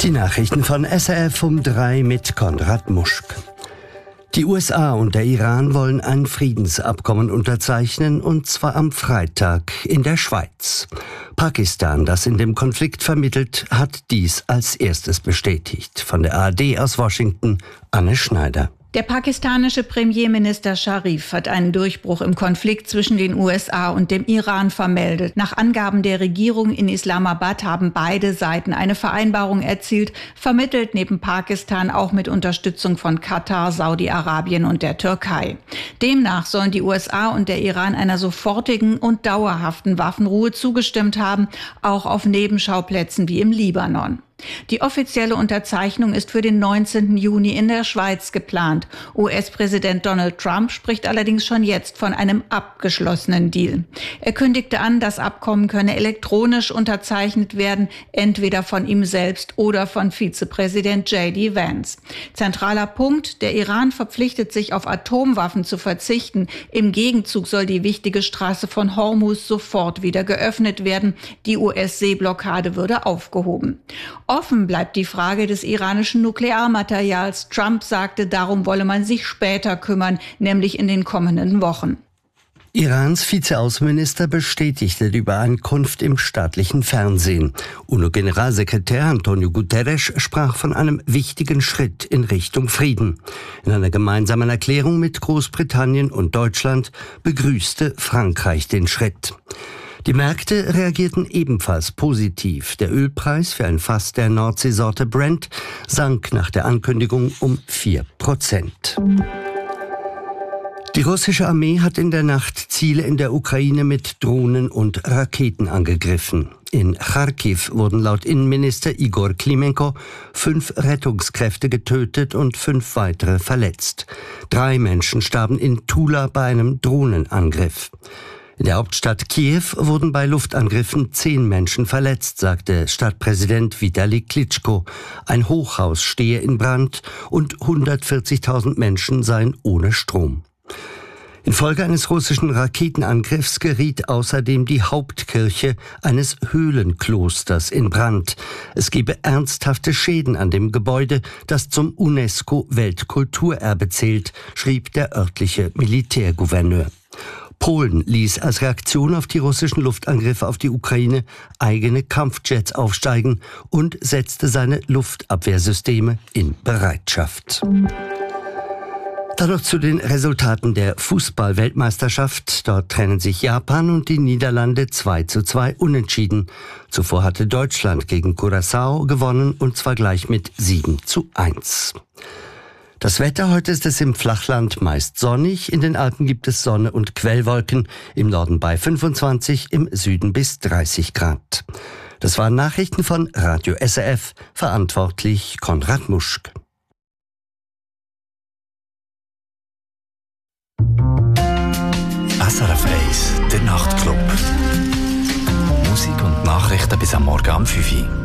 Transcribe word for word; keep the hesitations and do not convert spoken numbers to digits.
Die Nachrichten von S R F um drei mit Konrad Muschk. Die U S A und der Iran wollen ein Friedensabkommen unterzeichnen, und zwar am Freitag in der Schweiz. Pakistan, das in dem Konflikt vermittelt, hat dies als erstes bestätigt. Von der A R D aus Washington, Anne Schneider. Der pakistanische Premierminister Sharif hat einen Durchbruch im Konflikt zwischen den U S A und dem Iran vermeldet. Nach Angaben der Regierung in Islamabad haben beide Seiten eine Vereinbarung erzielt, vermittelt neben Pakistan auch mit Unterstützung von Katar, Saudi-Arabien und der Türkei. Demnach sollen die U S A und der Iran einer sofortigen und dauerhaften Waffenruhe zugestimmt haben, auch auf Nebenschauplätzen wie im Libanon. Die offizielle Unterzeichnung ist für den neunzehnten Juni in der Schweiz geplant. U S-Präsident Donald Trump spricht allerdings schon jetzt von einem abgeschlossenen Deal. Er kündigte an, das Abkommen könne elektronisch unterzeichnet werden, entweder von ihm selbst oder von Vizepräsident J D Vance. Zentraler Punkt: Der Iran verpflichtet sich, auf Atomwaffen zu verzichten. Im Gegenzug soll die wichtige Straße von Hormuz sofort wieder geöffnet werden. Die U S-Seeblockade würde aufgehoben. Offen bleibt die Frage des iranischen Nuklearmaterials. Trump sagte, darum wolle man sich später kümmern, nämlich in den kommenden Wochen. Irans Vizeaußenminister bestätigte die Übereinkunft im staatlichen Fernsehen. UNO-Generalsekretär Antonio Guterres sprach von einem wichtigen Schritt in Richtung Frieden. In einer gemeinsamen Erklärung mit Großbritannien und Deutschland begrüßte Frankreich den Schritt. Die Märkte reagierten ebenfalls positiv. Der Ölpreis für ein Fass der Nordseesorte Brent sank nach der Ankündigung um vier Prozent. Die russische Armee hat in der Nacht Ziele in der Ukraine mit Drohnen und Raketen angegriffen. In Charkiw wurden laut Innenminister Igor Klimenko fünf Rettungskräfte getötet und fünf weitere verletzt. Drei Menschen starben in Tula bei einem Drohnenangriff. In der Hauptstadt Kiew wurden bei Luftangriffen zehn Menschen verletzt, sagte Stadtpräsident Vitali Klitschko. Ein Hochhaus stehe in Brand und hundertvierzigtausend Menschen seien ohne Strom. Infolge eines russischen Raketenangriffs geriet außerdem die Hauptkirche eines Höhlenklosters in Brand. Es gebe ernsthafte Schäden an dem Gebäude, das zum UNESCO-Weltkulturerbe zählt, schrieb der örtliche Militärgouverneur. Polen ließ als Reaktion auf die russischen Luftangriffe auf die Ukraine eigene Kampfjets aufsteigen und setzte seine Luftabwehrsysteme in Bereitschaft. Dann noch zu den Resultaten der Fußball-Weltmeisterschaft. Dort trennen sich Japan und die Niederlande zwei zu zwei unentschieden. Zuvor hatte Deutschland gegen Curaçao gewonnen, und zwar gleich mit sieben zu eins. Das Wetter: Heute ist es im Flachland meist sonnig, in den Alpen gibt es Sonne und Quellwolken, im Norden bei fünfundzwanzig, im Süden bis dreißig Grad. Das waren Nachrichten von Radio S R F, verantwortlich Konrad Muschk. S R F eins, der Nachtclub. Musik und Nachrichten bis am Morgen um fünf Uhr.